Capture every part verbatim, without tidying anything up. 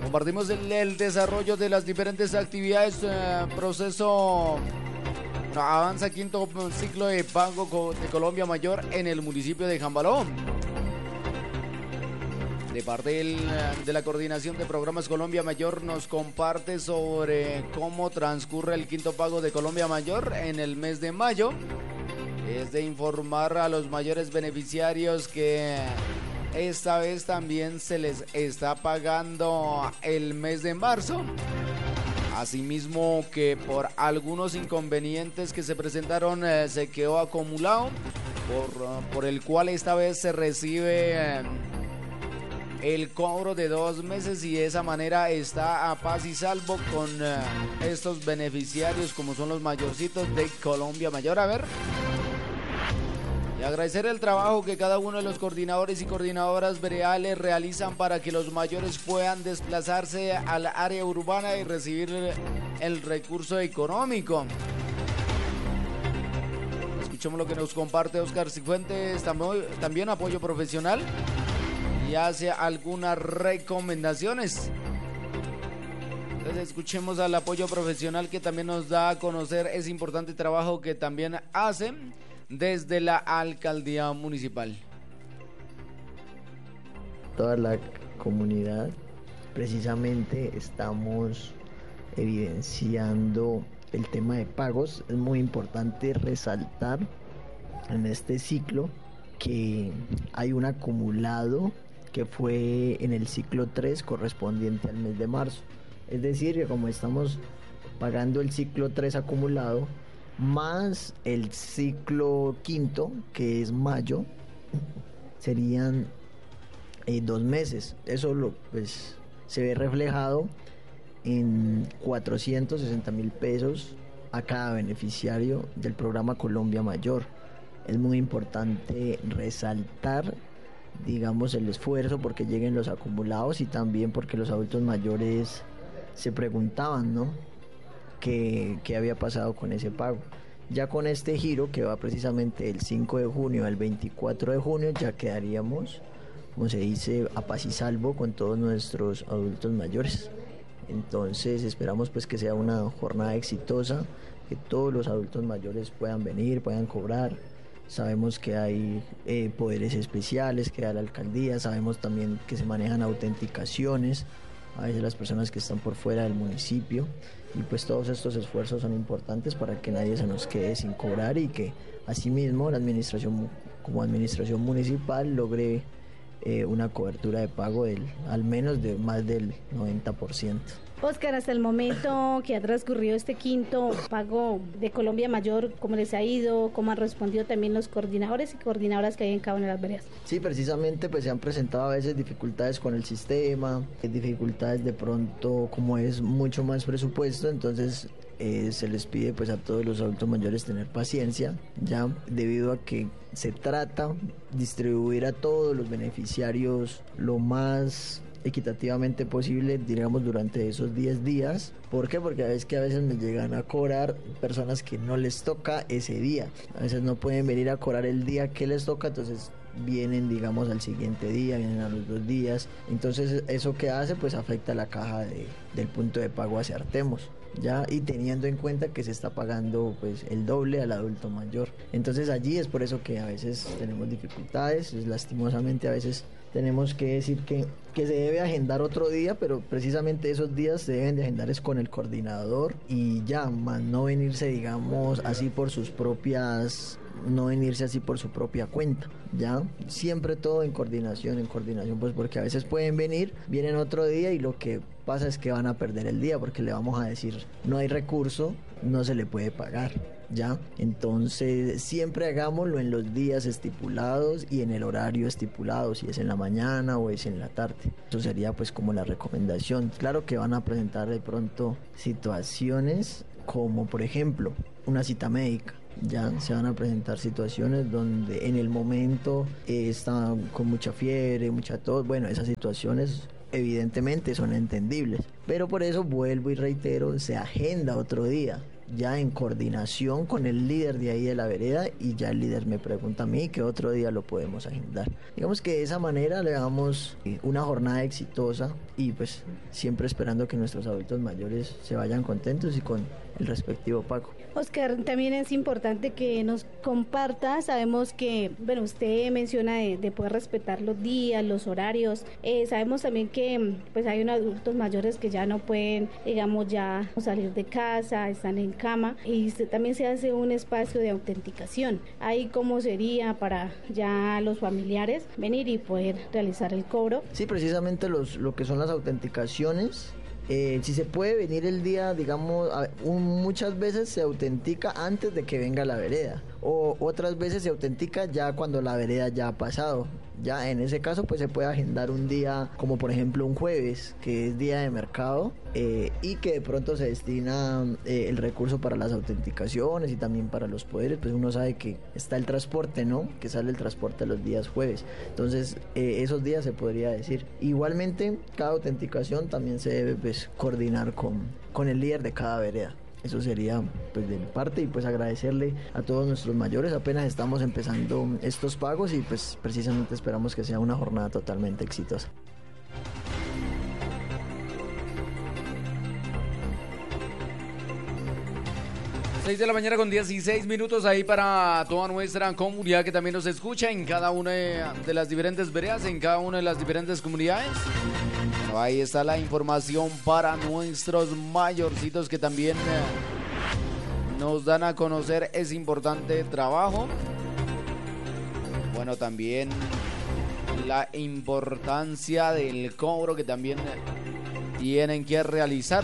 Compartimos el, el desarrollo de las diferentes actividades, eh, proceso avanza quinto ciclo de pago de Colombia Mayor en el municipio de Jambaló. De parte del, de la Coordinación de Programas Colombia Mayor nos comparte sobre cómo transcurre el quinto pago de Colombia Mayor en el mes de mayo. Es de informar a los mayores beneficiarios que esta vez también se les está pagando el mes de marzo. Asimismo que por algunos inconvenientes que se presentaron eh, se quedó acumulado, por, por el cual esta vez se recibe eh, el cobro de dos meses y de esa manera está a paz y salvo con eh, estos beneficiarios como son los mayorcitos de Colombia Mayor. A ver, y agradecer el trabajo que cada uno de los coordinadores y coordinadoras veredales realizan para que los mayores puedan desplazarse al área urbana y recibir el recurso económico. Escuchemos lo que nos comparte Oscar Cifuentes, también, también apoyo profesional, y hace algunas recomendaciones. Entonces escuchemos al apoyo profesional que también nos da a conocer ese importante trabajo que también hace desde la alcaldía municipal. Toda la comunidad, precisamente estamos evidenciando el tema de pagos. Es muy importante resaltar en este ciclo que hay un acumulado que fue en el ciclo tres correspondiente al mes de marzo. Es decir, que como estamos pagando el ciclo tres acumulado más el ciclo quinto, que es mayo, serían eh, dos meses. Eso lo, pues, se ve reflejado en cuatrocientos sesenta mil pesos a cada beneficiario del programa Colombia Mayor. Es muy importante resaltar, digamos, el esfuerzo porque lleguen los acumulados y también porque los adultos mayores se preguntaban, ¿no?, qué, qué había pasado con ese pago. Ya con este giro, que va precisamente del cinco de junio al veinticuatro de junio, ya quedaríamos, como se dice, a paz y salvo con todos nuestros adultos mayores. Entonces esperamos pues que sea una jornada exitosa, que todos los adultos mayores puedan venir, puedan cobrar. Sabemos que hay eh, poderes especiales que da la alcaldía, sabemos también que se manejan autenticaciones a veces las personas que están por fuera del municipio, y pues todos estos esfuerzos son importantes para que nadie se nos quede sin cobrar y que asimismo la administración, como administración municipal, logre eh, una cobertura de pago del, al menos de más del noventa por ciento. Oscar, hasta el momento que ha transcurrido este quinto pago de Colombia Mayor, ¿cómo les ha ido? ¿Cómo han respondido también los coordinadores y coordinadoras que hay en cada una de las veredas? Sí, precisamente pues se han presentado a veces dificultades con el sistema, dificultades de pronto como es mucho más presupuesto, entonces eh, se les pide pues a todos los adultos mayores tener paciencia, ya debido a que se trata de distribuir a todos los beneficiarios lo más equitativamente posible, digamos, durante esos diez días. ¿Por qué? Porque a veces que a veces me llegan a cobrar personas que no les toca ese día. A veces no pueden venir a cobrar el día que les toca, entonces vienen, digamos, al siguiente día, vienen a los dos días. Entonces eso que hace, pues afecta la caja de, del punto de pago hacia Artemos, ya, y teniendo en cuenta que se está pagando pues el doble al adulto mayor. Entonces allí es por eso que a veces tenemos dificultades, pues, lastimosamente a veces tenemos que decir que, que se debe agendar otro día, pero precisamente esos días se deben de agendar es con el coordinador y ya, más no venirse, digamos, así por sus propias, no venirse así por su propia cuenta, ya, siempre todo en coordinación, en coordinación, pues porque a veces pueden venir, vienen otro día y lo que pasa es que van a perder el día porque le vamos a decir, no hay recurso, no se le puede pagar. ¿Ya? Entonces siempre hagámoslo en los días estipulados y en el horario estipulado, si es en la mañana o es en la tarde. Eso sería pues como la recomendación. Claro que van a presentar de pronto situaciones como por ejemplo una cita médica. Ya se van a presentar situaciones donde en el momento eh, está con mucha fiebre, mucha tos. Bueno, esas situaciones evidentemente son entendibles, pero por eso vuelvo y reitero, se agenda otro día. ya en coordinación con el líder de ahí de la vereda, y ya el líder me pregunta a mí que otro día lo podemos agendar. Digamos que de esa manera le damos una jornada exitosa, y pues siempre esperando que nuestros adultos mayores se vayan contentos y con el respectivo pago. Oscar, también es importante que nos comparta, sabemos que, bueno, usted menciona de, de poder respetar los días, los horarios, eh, sabemos también que pues hay unos adultos mayores que ya no pueden, digamos, ya salir de casa, están en cama, y se, también se hace un espacio de autenticación. Ahí cómo sería para ya los familiares venir y poder realizar el cobro. Sí, precisamente los, lo que son las autenticaciones. Eh, si se puede venir el día, digamos, a, un, muchas veces se autentica antes de que venga la vereda, o otras veces se autentica ya cuando la vereda ya ha pasado. Ya en ese caso pues se puede agendar un día, como por ejemplo un jueves, que es día de mercado, eh, y que de pronto se destina eh, el recurso para las autenticaciones y también para los poderes. Pues uno sabe que está el transporte, ¿no? Que sale el transporte los días jueves, entonces eh, esos días se podría decir. Igualmente cada autenticación también se debe pues coordinar con, con el líder de cada vereda. Eso sería pues de mi parte, y pues agradecerle a todos nuestros mayores. Apenas estamos empezando estos pagos y pues precisamente esperamos que sea una jornada totalmente exitosa. seis de la mañana con dieciséis minutos ahí para toda nuestra comunidad que también nos escucha en cada una de las diferentes veredas, en cada una de las diferentes comunidades. Bueno, ahí está la información para nuestros mayorcitos que también eh, nos dan a conocer ese importante trabajo. Bueno, también la importancia del cobro que también tienen que realizar.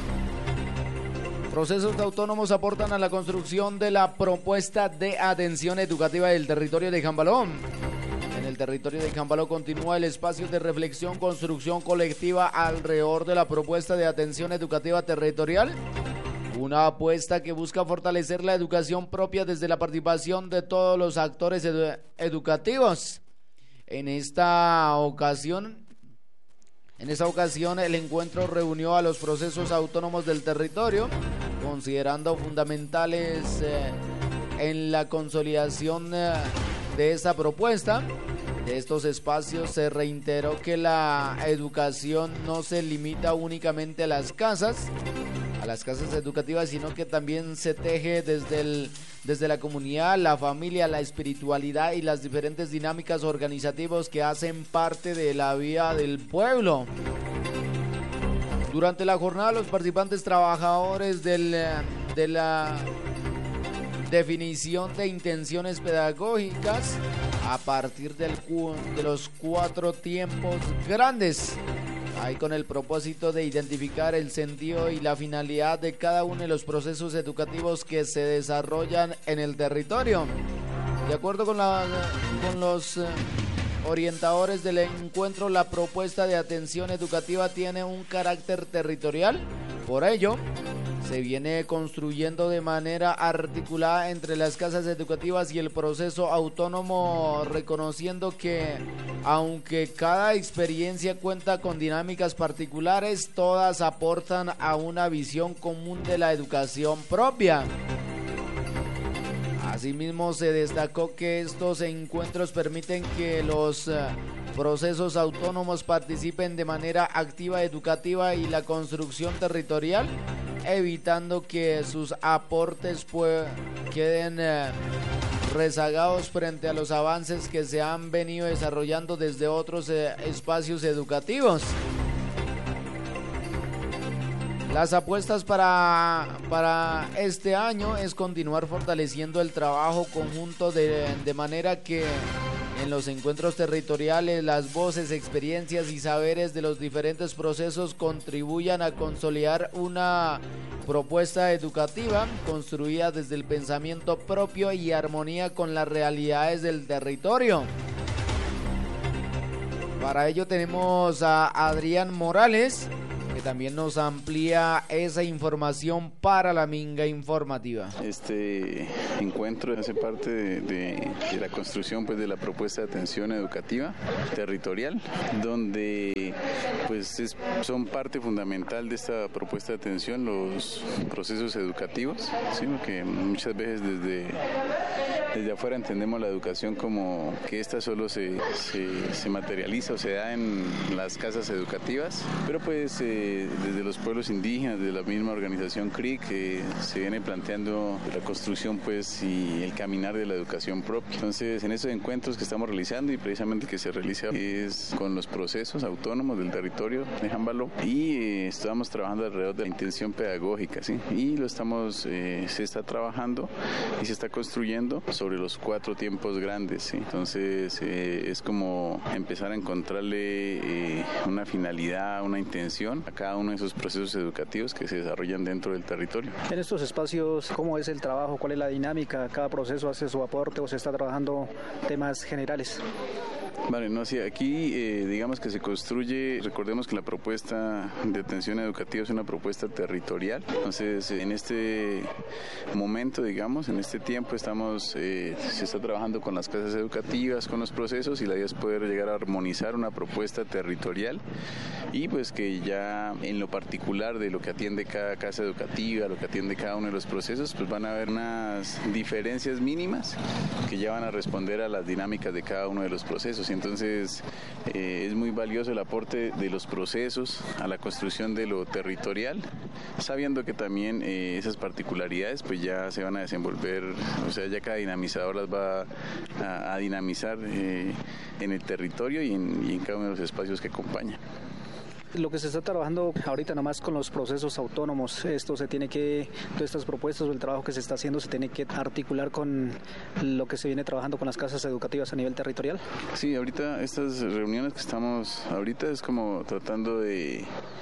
Procesos autónomos aportan a la construcción de la propuesta de atención educativa del territorio de Cambalón. En el territorio de Cambalón continúa el espacio de reflexión, construcción colectiva alrededor de la propuesta de atención educativa territorial. Una apuesta que busca fortalecer la educación propia desde la participación de todos los actores edu- educativos. En esta ocasión, en esta ocasión el encuentro reunió a los procesos autónomos del territorio, considerando fundamentales eh, en la consolidación eh, de esta propuesta. De estos espacios se reiteró que la educación no se limita únicamente a las casas, a las casas educativas, sino que también se teje desde el desde la comunidad, la familia, la espiritualidad y las diferentes dinámicas organizativas que hacen parte de la vida del pueblo. Durante la jornada, los participantes trabajadores del, de la definición de intenciones pedagógicas a partir del, de los cuatro tiempos grandes, ahí con el propósito de identificar el sentido y la finalidad de cada uno de los procesos educativos que se desarrollan en el territorio. De acuerdo con, la, con los eh, orientadores del encuentro, la propuesta de atención educativa tiene un carácter territorial. Por ello, se viene construyendo de manera articulada entre las casas educativas y el proceso autónomo, reconociendo que aunque cada experiencia cuenta con dinámicas particulares, todas aportan a una visión común de la educación propia. Asimismo, se destacó que estos encuentros permiten que los uh, procesos autónomos participen de manera activa educativa y la construcción territorial, evitando que sus aportes pues, queden uh, rezagados frente a los avances que se han venido desarrollando desde otros uh, espacios educativos. Las apuestas para, para este año es continuar fortaleciendo el trabajo conjunto de, de manera que en los encuentros territoriales las voces, experiencias y saberes de los diferentes procesos contribuyan a consolidar una propuesta educativa construida desde el pensamiento propio y armonía con las realidades del territorio. Para ello tenemos a Adrián Morales, que también nos amplía esa información para la Minga Informativa. Este encuentro hace parte de, de, de la construcción pues, de la propuesta de atención educativa territorial, donde pues es, son parte fundamental de esta propuesta de atención los procesos educativos, ¿sí? Porque muchas veces desde, desde afuera entendemos la educación como que esta solo se, se, se materializa o se da en las casas educativas, pero pues eh, desde los pueblos indígenas, de la misma organización C R I C, eh, se viene planteando la construcción pues y el caminar de la educación propia. Entonces en estos encuentros que estamos realizando y precisamente que se realiza es con los procesos autónomos del territorio de Jámbalo y eh, estamos trabajando alrededor de la intención pedagógica, ¿sí? Y lo estamos, eh, se está trabajando y se está construyendo sobre los cuatro tiempos grandes, ¿sí? Entonces eh, es como empezar a encontrarle eh, una finalidad, una intención a cada uno de esos procesos educativos que se desarrollan dentro del territorio. En estos espacios, ¿cómo es el trabajo? ¿Cuál es la dinámica? ¿Cada proceso hace su aporte o se está trabajando temas generales? Vale, no, sí, aquí eh, digamos que se construye, recordemos que la propuesta de atención educativa es una propuesta territorial, entonces en este momento, digamos, en este tiempo estamos, eh, se está trabajando con las casas educativas, con los procesos y la idea es poder llegar a armonizar una propuesta territorial y pues que ya en lo particular de lo que atiende cada casa educativa, lo que atiende cada uno de los procesos, pues van a haber unas diferencias mínimas que ya van a responder a las dinámicas de cada uno de los procesos. Entonces eh, es muy valioso el aporte de los procesos a la construcción de lo territorial, sabiendo que también eh, esas particularidades pues ya se van a desenvolver, o sea, ya cada dinamizador las va a, a dinamizar eh, en el territorio y en, y en cada uno de los espacios que acompañan. Lo que se está trabajando ahorita nomás con los procesos autónomos, esto se tiene que, todas estas propuestas o el trabajo que se está haciendo se tiene que articular con lo que se viene trabajando con las casas educativas a nivel territorial. Sí, ahorita estas reuniones que estamos ahorita es como tratando de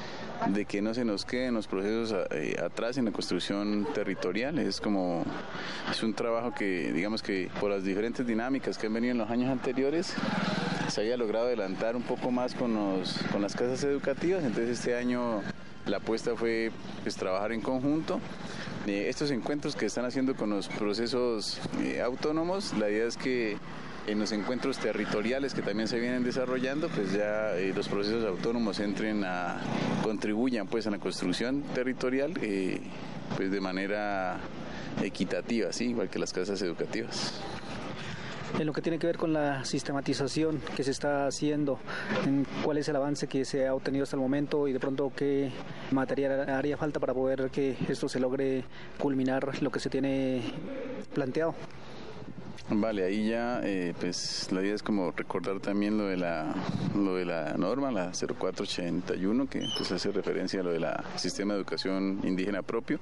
de que no se nos queden los procesos eh, atrás en la construcción territorial. Es como, es un trabajo que, digamos que por las diferentes dinámicas que han venido en los años anteriores, se había logrado adelantar un poco más con, los, con las casas educativas, entonces este año la apuesta fue pues, trabajar en conjunto. Eh, estos encuentros que están haciendo con los procesos eh, autónomos, la idea es que en los encuentros territoriales que también se vienen desarrollando, pues ya eh, los procesos autónomos entren a, contribuyan pues a la construcción territorial eh, pues de manera equitativa, ¿sí? Igual que las casas educativas. En lo que tiene que ver con la sistematización que se está haciendo, ¿cuál es el avance que se ha obtenido hasta el momento y de pronto qué material haría falta para poder que esto se logre culminar lo que se tiene planteado? Vale, ahí ya eh, pues la idea es como recordar también lo de la lo de la norma, la cero cuatro ochenta y uno, que pues hace referencia a lo del sistema de educación indígena propio.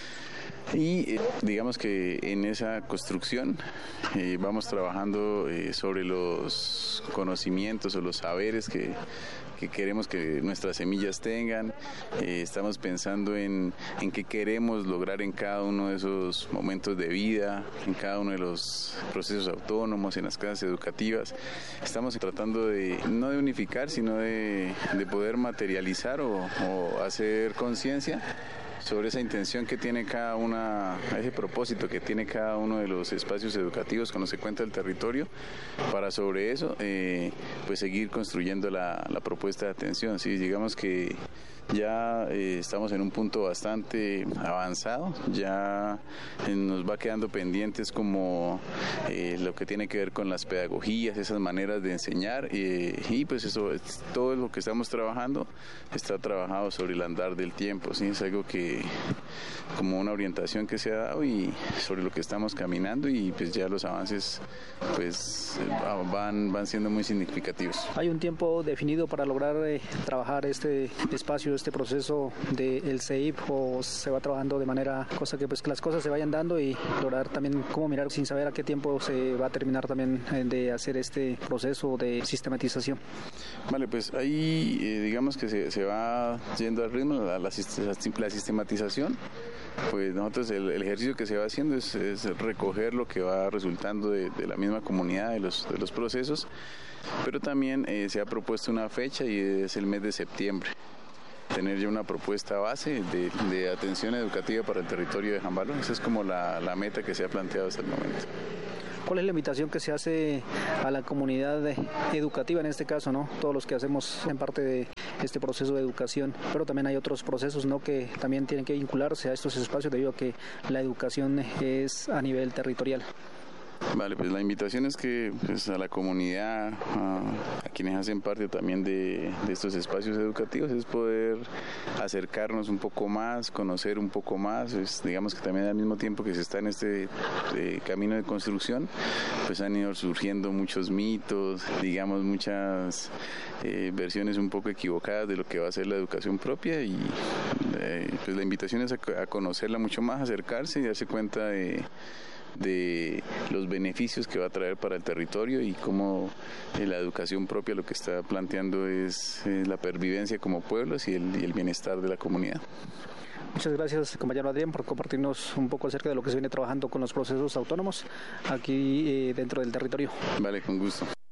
Y eh, digamos que en esa construcción eh, vamos trabajando eh, sobre los conocimientos o los saberes que, que queremos que nuestras semillas tengan. Eh, estamos pensando en, en qué queremos lograr en cada uno de esos momentos de vida, en cada uno de los procesos autónomos, en las casas educativas. Estamos tratando de, no de unificar, sino de, de poder materializar o, o hacer conciencia sobre esa intención que tiene cada una, ese propósito que tiene cada uno de los espacios educativos cuando se cuenta el territorio, para sobre eso eh, pues seguir construyendo la, la propuesta de atención. Sí, digamos que ya eh, estamos en un punto bastante avanzado, ya eh, nos va quedando pendientes como eh, lo que tiene que ver con las pedagogías, esas maneras de enseñar eh, y pues eso, todo lo que estamos trabajando está trabajado sobre el andar del tiempo, ¿sí? Es algo que como una orientación que se ha dado y sobre lo que estamos caminando y pues ya los avances pues van, van siendo muy significativos. ¿Hay un tiempo definido para lograr eh, trabajar este espacio, este proceso del C E I P o se va trabajando de manera, cosa que pues que las cosas se vayan dando y lograr también cómo mirar sin saber a qué tiempo se va a terminar también de hacer este proceso de sistematización? Vale, pues ahí eh, digamos que se, se va yendo al ritmo la, la, la sistematización. Pues nosotros el, el ejercicio que se va haciendo es, es recoger lo que va resultando de, de la misma comunidad, de los, de los procesos, pero también eh, se ha propuesto una fecha y es el mes de septiembre. Tener ya una propuesta base de, de atención educativa para el territorio de Jámbalo. Esa es como la, la meta que se ha planteado hasta el momento. ¿Cuál es la invitación que se hace a la comunidad educativa en este caso, ¿no? Todos los que hacemos en parte de este proceso de educación, pero también hay otros procesos, ¿no?, que también tienen que vincularse a estos espacios debido a que la educación es a nivel territorial. Vale, pues la invitación es que pues, a la comunidad, a, a quienes hacen parte también de, de estos espacios educativos, es poder acercarnos un poco más, conocer un poco más. Es, digamos que también al mismo tiempo que se está en este eh, camino de construcción, pues han ido surgiendo muchos mitos, digamos muchas eh, versiones un poco equivocadas de lo que va a ser la educación propia, y eh, pues la invitación es a, a conocerla mucho más, acercarse y darse cuenta de de los beneficios que va a traer para el territorio y cómo eh, la educación propia lo que está planteando es eh, la pervivencia como pueblos y el, y el bienestar de la comunidad. Muchas gracias, compañero Adrián, por compartirnos un poco acerca de lo que se viene trabajando con los procesos autónomos aquí eh, dentro del territorio. Vale, con gusto.